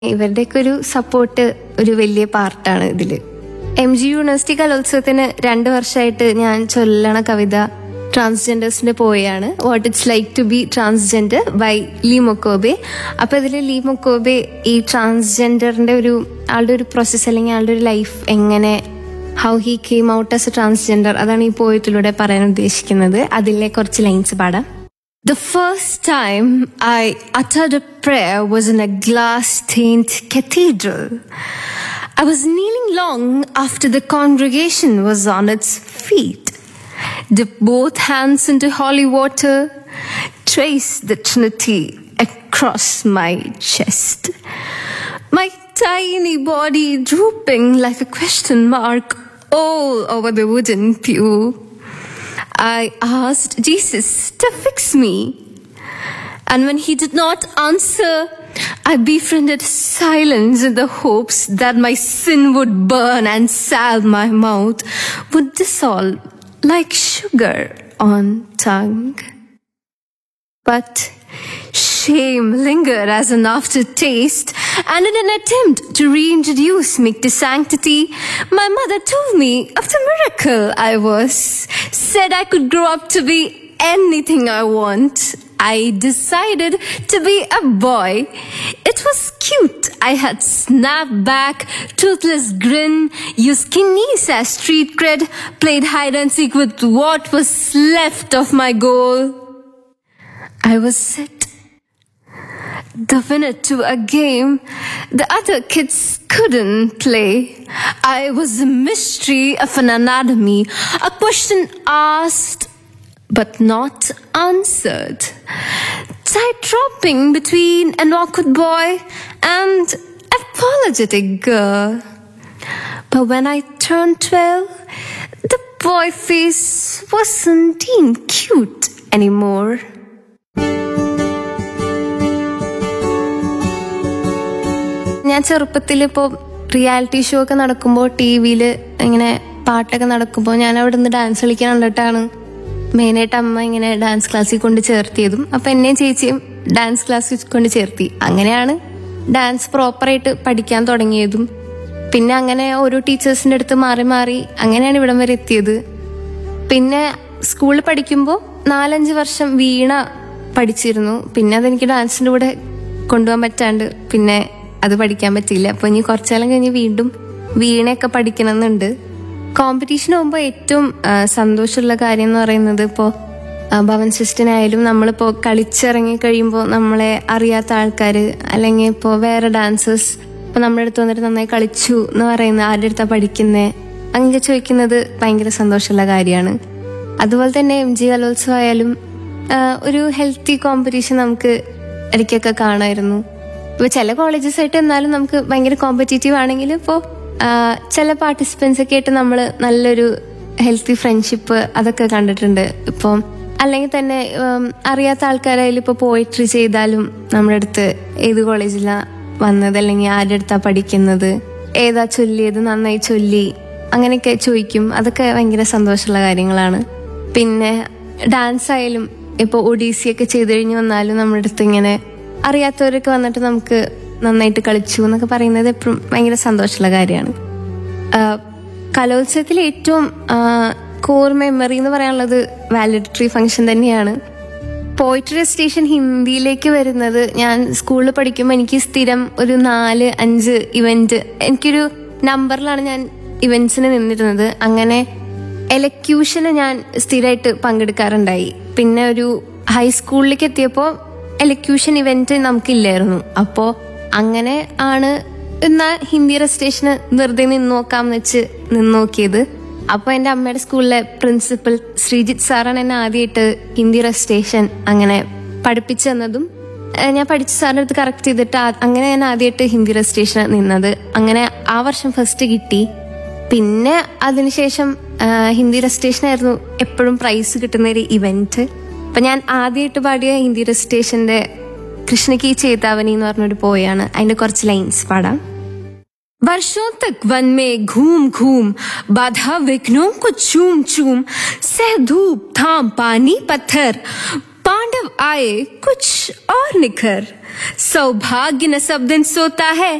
ഇവരുടെയൊക്കെ ഒരു സപ്പോർട്ട് ഒരു വലിയ പാർട്ടാണ് ഇതിൽ. MG യൂണിവേഴ്സിറ്റി കലോത്സവത്തിന് 2 വർഷമായിട്ട് ഞാൻ ചൊല്ലണ കവിത ട്രാൻസ്ജെൻഡേഴ്സിന്റെ പോയാണ് what it's like to B transgender by Lee മൊക്കോബെ. അപ്പൊ ഇതിൽ ലീ മൊക്കോബെ ഈ ട്രാൻസ്ജെൻഡറിന്റെ ആളുടെ ഒരു പ്രോസസ്സ് അല്ലെങ്കിൽ ആളുടെ ഒരു ലൈഫ് എങ്ങനെ how he came out as A transgender അതാണ് ഈ പോയത്തിലൂടെ പറയാൻ ഉദ്ദേശിക്കുന്നത്. അതിലെ കുറച്ച് ലൈൻസ് പാടാം. The first time I uttered a prayer was in a glass-stained cathedral. I was kneeling long after the congregation was on its feet. Dip both hands into holy water, trace the Trinity across my chest. My tiny body drooping like a question mark all over the wooden pew. I asked Jesus to fix me. And when he did not answer, I befriended silence in the hopes that my sin would burn and salve my mouth would dissolve like sugar on tongue. But shame lingered as an aftertaste, and in an attempt to reintroduce me to sanctity, my mother told me of the miracle I was, said I could grow up to be anything I want. I decided to be a boy. It was cute. I had snapped back, toothless grin, used knees as street cred, played hide and seek with what was left of my goal. I was set, the winner to a game the other kids couldn't play. I was a mystery of an anatomy, a question asked but not answered, tight-dropping between an awkward boy and apologetic girl. But when I turned 12, the boy face wasn't deemed cute anymore. ഞാൻ ചെറുപ്പത്തിൽ ഇപ്പോൾ reality show ഒക്കെ നടക്കുമ്പോൾ TV-യിൽ ഇങ്ങനെ പാട്ടൊക്കെ നടക്കുമ്പോൾ ഞാൻ അവിടെ നിന്ന് ഡാൻസ് കളിക്കാൻ കണ്ടിട്ടാണ് മെയിനായിട്ട് അമ്മ ഇങ്ങനെ ഡാൻസ് ക്ലാസ്സിൽ കൊണ്ട് ചേർത്തിയതും. അപ്പം എന്നെയും ചേച്ചിയും ഡാൻസ് ക്ലാസ്സിൽ കൊണ്ട് ചേർത്തി. അങ്ങനെയാണ് ഡാൻസ് പ്രോപ്പറായിട്ട് പഠിക്കാൻ തുടങ്ങിയതും. പിന്നെ അങ്ങനെ ഓരോ ടീച്ചേഴ്സിൻ്റെ അടുത്ത് മാറി മാറി അങ്ങനെയാണ് ഇവിടം വരെ എത്തിയത്. പിന്നെ സ്കൂളിൽ പഠിക്കുമ്പോൾ 4-5 വർഷം വീണ പഠിച്ചിരുന്നു. പിന്നെ അതെനിക്ക് ഡാൻസിൻ്റെ കൂടെ കൊണ്ടുപോകാൻ പറ്റാണ്ട് പിന്നെ അത് പഠിക്കാൻ പറ്റിയില്ല. അപ്പോൾ ഇനി കുറച്ചാലും കഴിഞ്ഞ് വീണ്ടും വീണയൊക്കെ പഠിക്കണമെന്നുണ്ട്. കോമ്പറ്റീഷൻ പോകുമ്പോൾ ഏറ്റവും സന്തോഷമുള്ള കാര്യം എന്ന് പറയുന്നത് ഇപ്പോൾ ഭവൻ സിസ്റ്റനായാലും നമ്മളിപ്പോൾ കളിച്ചിറങ്ങി കഴിയുമ്പോൾ നമ്മളെ അറിയാത്ത ആൾക്കാർ അല്ലെങ്കിൽ ഇപ്പോൾ വേറെ ഡാൻസേഴ്സ് ഇപ്പോൾ നമ്മുടെ അടുത്ത് വന്നിട്ട് നന്നായി കളിച്ചു എന്ന് പറയുന്ന ആരുടെ അടുത്താണ് പഠിക്കുന്നത് അങ്ങനെ ചോദിക്കുന്നത് ഭയങ്കര സന്തോഷമുള്ള കാര്യമാണ്. അതുപോലെ തന്നെ MG കലോത്സവം ആയാലും ഒരു ഹെൽത്തി കോമ്പറ്റീഷൻ നമുക്ക് ഇടയ്ക്കൊക്കെ കാണാമായിരുന്നു. ഇപ്പോൾ ചില കോളേജസ് ആയിട്ട് എന്നാലും നമുക്ക് ഭയങ്കര കോമ്പറ്റീറ്റീവ് ആണെങ്കിൽ ഇപ്പോൾ ചില പാർട്ടിസിപ്പൻസ് ഒക്കെ ആയിട്ട് നമ്മൾ നല്ലൊരു ഹെൽത്തി ഫ്രണ്ട്ഷിപ്പ് അതൊക്കെ കണ്ടിട്ടുണ്ട്. ഇപ്പം അല്ലെങ്കിൽ തന്നെ അറിയാത്ത ആൾക്കാരായാലും ഇപ്പോൾ പോയിട്രി ചെയ്താലും നമ്മുടെ അടുത്ത് ഏത് കോളേജിലാണ് വന്നത് അല്ലെങ്കിൽ ആരുടെ അടുത്താണ് പഠിക്കുന്നത്, ഏതാ ചൊല്ലിയത്, നന്നായി ചൊല്ലി അങ്ങനെയൊക്കെ ചോദിക്കും. അതൊക്കെ ഭയങ്കര സന്തോഷമുള്ള കാര്യങ്ങളാണ്. പിന്നെ ഡാൻസ് ആയാലും ഇപ്പോൾ ഒഡീസിയൊക്കെ ചെയ്ത് കഴിഞ്ഞ് വന്നാലും നമ്മുടെ അടുത്ത് ഇങ്ങനെ അറിയാത്തവരൊക്കെ വന്നിട്ട് നമുക്ക് നന്നായിട്ട് കളിച്ചു എന്നൊക്കെ പറയുന്നത് എപ്പോഴും ഭയങ്കര സന്തോഷമുള്ള കാര്യമാണ്. കലോത്സവത്തിൽ ഏറ്റവും കോർ മെമ്മറി എന്ന് പറയാനുള്ളത് വാലിഡേറ്ററി ഫംഗ്ഷൻ തന്നെയാണ്. പോയിട്രി റെസിറ്റേഷൻ ഹിന്ദിയിലേക്ക് വരുന്നത് ഞാൻ സ്കൂളിൽ പഠിക്കുമ്പോൾ എനിക്ക് സ്ഥിരം ഒരു 4-5 ഇവന്റ്, എനിക്കൊരു നമ്പറിലാണ് ഞാൻ ഇവന്റ്സിന് നിന്നിരുന്നത്. അങ്ങനെ എലക്യൂഷന് ഞാൻ സ്ഥിരമായിട്ട് പങ്കെടുക്കാറുണ്ടായി. പിന്നെ ഒരു ഹൈസ്കൂളിലേക്ക് എത്തിയപ്പോൾ എലക്യൂഷൻ ഇവന്റ് നമുക്കില്ലായിരുന്നു. അപ്പോൾ അങ്ങനെ ആണ് എന്നാൽ ഹിന്ദി റെസിറ്റേഷന് വെറുതെ നിന്ന് നോക്കാമെന്ന് വെച്ച് നിന്ന് നോക്കിയത്. അപ്പോൾ എൻ്റെ അമ്മയുടെ സ്കൂളിലെ പ്രിൻസിപ്പൽ ശ്രീജിത്ത് സാറാണ് എന്നെ ആദ്യമായിട്ട് ഹിന്ദി റെസിറ്റേഷൻ അങ്ങനെ പഠിപ്പിച്ചു തന്നതും ഞാൻ പഠിച്ച സാറിൻ്റെ അടുത്ത് കറക്റ്റ് ചെയ്തിട്ട് അങ്ങനെ ഞാൻ ആദ്യമായിട്ട് ഹിന്ദി റെസിറ്റേഷൻ നിന്നത്. അങ്ങനെ ആ വർഷം ഫസ്റ്റ് കിട്ടി. പിന്നെ അതിനുശേഷം ഹിന്ദി റെസിറ്റേഷൻ ആയിരുന്നു എപ്പോഴും പ്രൈസ് കിട്ടുന്ന ഒരു ഇവന്റ്. അപ്പം ഞാൻ ആദ്യമായിട്ട് പാടിയ ഹിന്ദി റെസിറ്റേഷന്റെ कृष्ण की चेतावनी എന്ന് പറഞ്ഞൊരു പോയാണ്. അതിന്റെ കുറച്ച് ലൈൻസ് പാടാം. वर्षों तक वन में घूम घूम बाधा विघ्नों को चूम चूम सह धूप थाम पानी पत्थर पांडव आए कुछ और निखर, सौभाग्य न सब दिन सोता है,